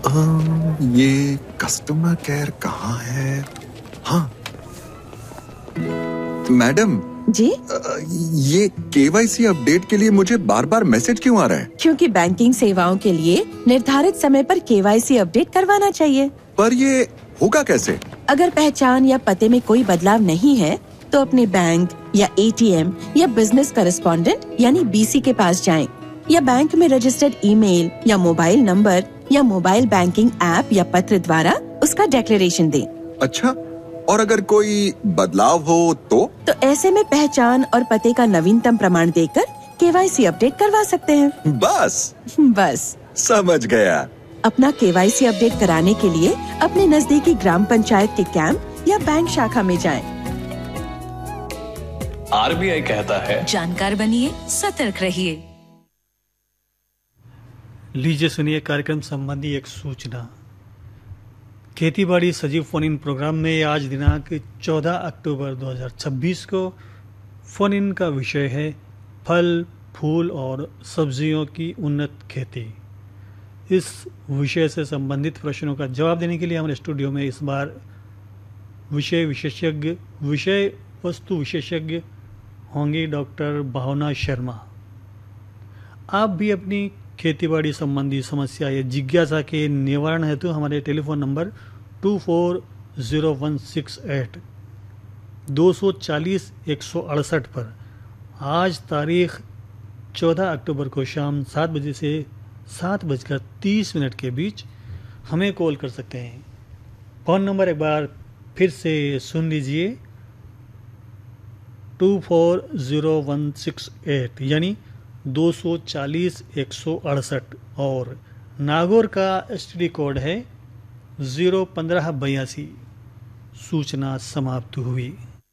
ये customer care कहाँ है? हाँ मैडम जी, ये केवाईसी अपडेट के लिए मुझे बार बार मैसेज क्यों आ रहा है? क्योंकि बैंकिंग सेवाओं के लिए निर्धारित समय पर केवाईसी अपडेट करवाना चाहिए। पर ये होगा कैसे? अगर पहचान या पते में कोई बदलाव नहीं है तो अपने बैंक या एटीएम या बिजनेस करेस्पॉन्डेंट यानी बीसी के पास जाएं, या बैंक में रजिस्टर्ड ईमेल या मोबाइल नंबर या मोबाइल बैंकिंग ऐप या पत्र द्वारा उसका डिक्लेरेशन दें। अच्छा, और अगर कोई बदलाव हो तो ऐसे में पहचान और पते का नवीनतम प्रमाण देकर केवाईसी अपडेट करवा सकते हैं। बस समझ गया। अपना केवाईसी अपडेट कराने के लिए अपने नजदीकी ग्राम पंचायत के कैंप या बैंक शाखा में जाएं। आरबीआई कहता है, जानकार बनिए, सतर्क रहिए। लीजिए सुनिए कार्यक्रम संबंधी एक सूचना। खेतीबाड़ी सजीव फोन इन प्रोग्राम में आज दिनांक 14 अक्टूबर 2026 को फोन इन का विषय है फल, फूल और सब्जियों की उन्नत खेती। इस विषय से संबंधित प्रश्नों का जवाब देने के लिए हमारे स्टूडियो में इस बार विषय वस्तु विशेषज्ञ होंगी डॉक्टर भावना शर्मा। आप भी अपनी खेतीबाड़ी संबंधी समस्या या जिज्ञासा के निवारण हेतु हमारे टेलीफोन नंबर 240168 240 168 पर आज तारीख 14 अक्टूबर को शाम 7 बजे से 7:30 के बीच हमें कॉल कर सकते हैं। फ़ोन नंबर एक बार फिर से सुन लीजिए, 240168 यानी 240 168 और नागौर का एसटीडी कोड है 01582। सूचना समाप्त हुई।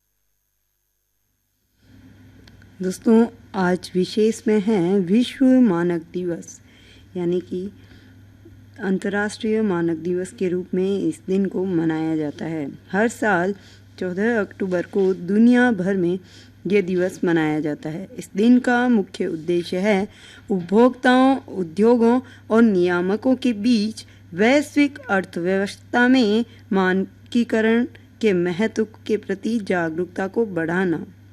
दोस्तों, आज विशेष में है विश्व मानक दिवस, यानी कि अंतर्राष्ट्रीय मानक दिवस के रूप में इस दिन को मनाया जाता है। हर साल 14 अक्टूबर को दुनिया भर में ये दिवस मनाया जाता है। इस दिन का मुख्य उद्देश्य है उपभोक्ताओं, उद्योगों और नियामकों के बीच वैश्विक अर्थव्यवस्था में मानकीकरण के महत्व के प्रति जागरूकता को बढ़ाना।